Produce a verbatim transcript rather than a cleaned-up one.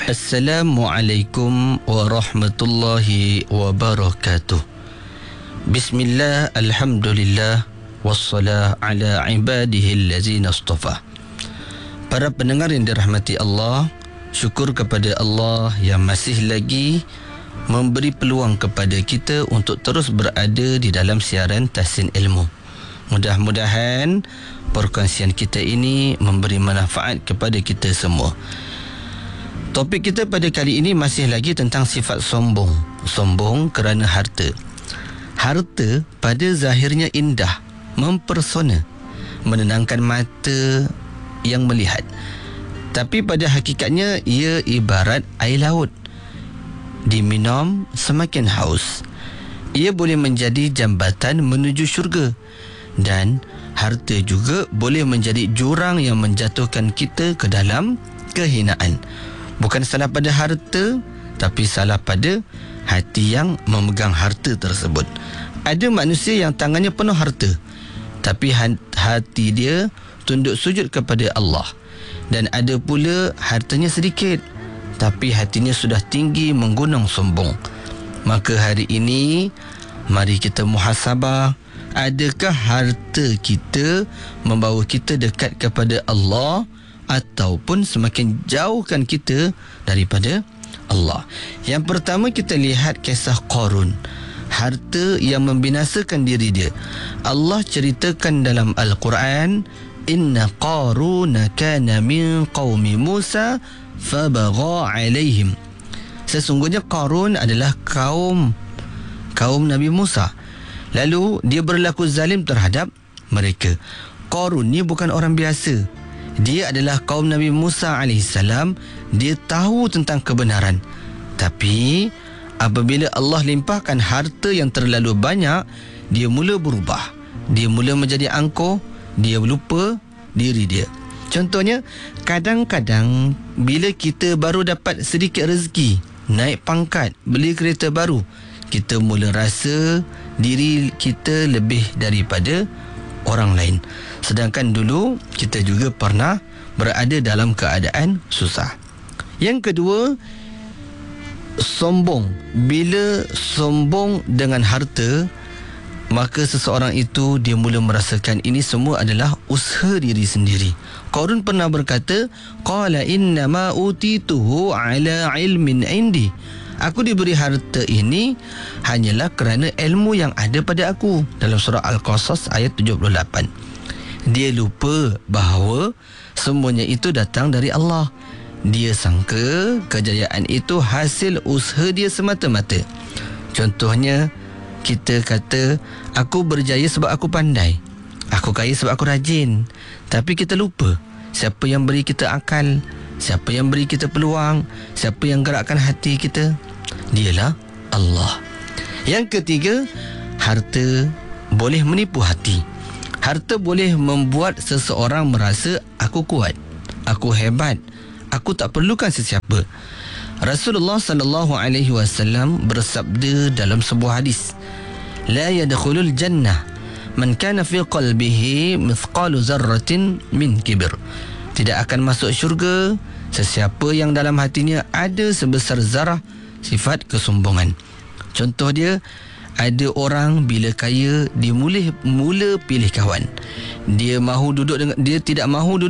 Assalamualaikum warahmatullahi wabarakatuh. Bismillah, alhamdulillah, wassalah ala ibadihi allazina astafa. Para pendengar yang dirahmati Allah, syukur kepada Allah yang masih lagi memberi peluang kepada kita untuk terus berada di dalam siaran Tahsin Ilmu. Mudah-mudahan perkongsian kita ini memberi manfaat kepada kita semua. Topik kita pada kali ini masih lagi tentang sifat sombong. Sombong kerana harta. Harta pada zahirnya indah, mempersona, menenangkan mata yang melihat. Tapi pada hakikatnya ia ibarat air laut. Diminum semakin haus. Ia boleh menjadi jambatan menuju syurga. Dan harta juga boleh menjadi jurang yang menjatuhkan kita ke dalam kehinaan. Bukan salah pada harta, tapi salah pada hati yang memegang harta tersebut. Ada manusia yang tangannya penuh harta, tapi hati dia tunduk sujud kepada Allah. Dan ada pula hartanya sedikit, tapi hatinya sudah tinggi menggunung sombong. Maka hari ini, mari kita muhasabah. Adakah harta kita membawa kita dekat kepada Allah, ataupun semakin jauhkan kita daripada Allah? Yang pertama, kita lihat kisah Qarun, harta yang membinasakan diri dia. Allah ceritakan dalam Al-Quran, Inna Qaruna kana min qaumi Musa fabagha alaihim. Sesungguhnya Qarun adalah kaum kaum Nabi Musa, lalu dia berlaku zalim terhadap mereka. Qarun ni bukan orang biasa. Dia adalah kaum Nabi Musa alaihissalam. Dia tahu tentang kebenaran, tapi apabila Allah limpahkan harta yang terlalu banyak, dia mula berubah. Dia mula menjadi angkuh. Dia lupa diri dia. Contohnya, kadang-kadang bila kita baru dapat sedikit rezeki, naik pangkat, beli kereta baru, kita mula rasa diri kita lebih daripada orang lain. Sedangkan dulu kita juga pernah berada dalam keadaan susah. Yang kedua, sombong. Bila sombong dengan harta, maka seseorang itu dia mula merasakan ini semua adalah usaha diri sendiri. Qarun pernah berkata, qala innama utituhu ala ilmin indi. Aku diberi harta ini hanyalah kerana ilmu yang ada pada aku. Dalam surah Al-Qasas ayat tujuh puluh lapan. Dia lupa bahawa semuanya itu datang dari Allah. Dia sangka kejayaan itu hasil usaha dia semata-mata. Contohnya, kita kata, aku berjaya sebab aku pandai, aku kaya sebab aku rajin. Tapi kita lupa siapa yang beri kita akal, siapa yang beri kita peluang, siapa yang gerakkan hati kita. Dialah Allah. Yang ketiga, harta boleh menipu hati. Harta boleh membuat seseorang merasa aku kuat, aku hebat, aku tak perlukan sesiapa. Rasulullah sallallahu alaihi wasallam bersabda dalam sebuah hadis, la yadkhulul jannah man kana fi qalbihi mithqalu zarratin min kibr. Tidak akan masuk syurga sesiapa yang dalam hatinya ada sebesar zarah sifat kesombongan. Contoh dia, ada orang bila kaya, dia mula mula pilih kawan. Dia mahu duduk dengan dia tidak mahu duduk